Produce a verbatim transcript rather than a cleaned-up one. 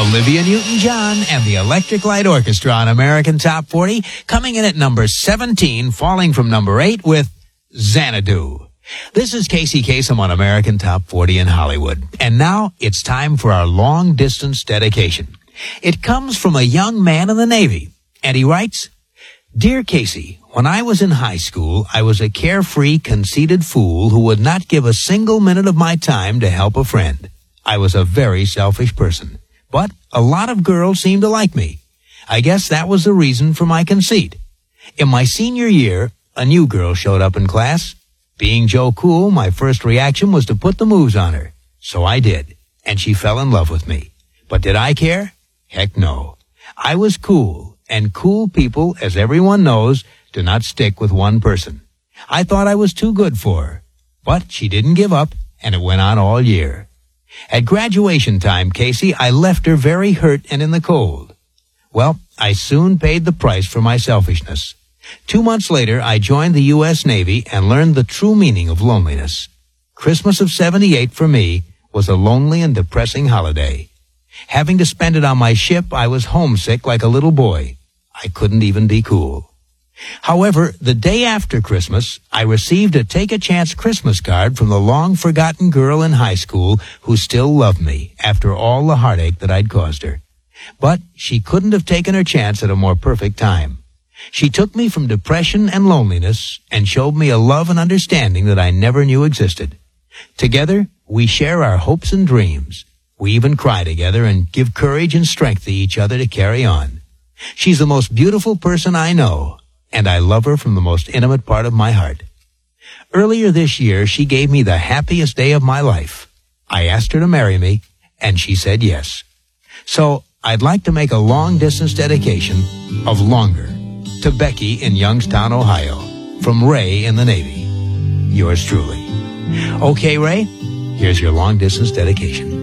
Olivia Newton-John and the Electric Light Orchestra on American Top forty, coming in at number seventeen, falling from number eight with Xanadu. This is Casey Kasem on American Top forty in Hollywood. And now it's time for our long-distance dedication. It comes from a young man in the Navy, and he writes, Dear Casey, when I was in high school, I was a carefree, conceited fool who would not give a single minute of my time to help a friend. I was a very selfish person, but a lot of girls seemed to like me. I guess that was the reason for my conceit. In my senior year, a new girl showed up in class. Being Joe Cool, my first reaction was to put the moves on her. So I did, and she fell in love with me. But did I care? Heck no. I was cool, and cool people, as everyone knows, do not stick with one person. I thought I was too good for her. But she didn't give up, and it went on all year. At graduation time, Casey, I left her very hurt and in the cold. Well, I soon paid the price for my selfishness. Two months later, I joined the U S Navy and learned the true meaning of loneliness. Christmas of seventy-eight for me was a lonely and depressing holiday. Having to spend it on my ship, I was homesick like a little boy. I couldn't even be cool. However, the day after Christmas, I received a take-a-chance Christmas card from the long-forgotten girl in high school who still loved me after all the heartache that I'd caused her. But she couldn't have taken her chance at a more perfect time. She took me from depression and loneliness and showed me a love and understanding that I never knew existed. Together, we share our hopes and dreams. We even cry together and give courage and strength to each other to carry on. She's the most beautiful person I know, and I love her from the most intimate part of my heart. Earlier this year, she gave me the happiest day of my life. I asked her to marry me, and she said yes. So, I'd like to make a long-distance dedication of Longer to Becky in Youngstown, Ohio, from Ray in the Navy. Yours truly. Okay, Ray, here's your long-distance dedication.